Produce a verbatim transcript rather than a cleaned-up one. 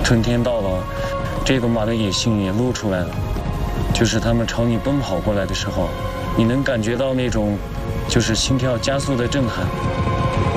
春天到了，这个马的野性也露出来了，就是它们朝你奔跑过来的时候，你能感觉到那种就是心跳加速的震撼。